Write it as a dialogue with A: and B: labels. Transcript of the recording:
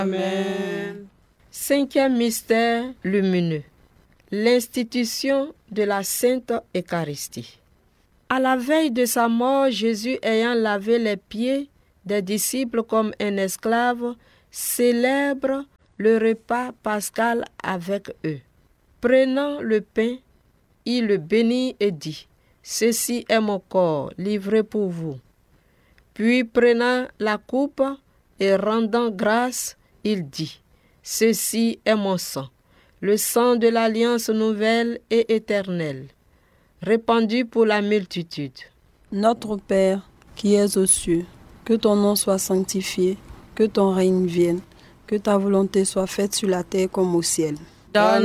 A: Amen.
B: Cinquième mystère lumineux, l'institution de la Sainte Eucharistie. À la veille de sa mort, Jésus ayant lavé les pieds des disciples comme un esclave, célèbre le repas pascal avec eux. Prenant le pain, il le bénit et dit, « Ceci est mon corps livré pour vous. » Puis prenant la coupe et rendant grâce, il dit, « Ceci est mon sang, le sang de l'alliance nouvelle et éternelle, répandu pour la multitude. »
A: Notre Père, qui es aux cieux, que ton nom soit sanctifié, que ton règne vienne, que ta volonté soit faite sur la terre comme au ciel.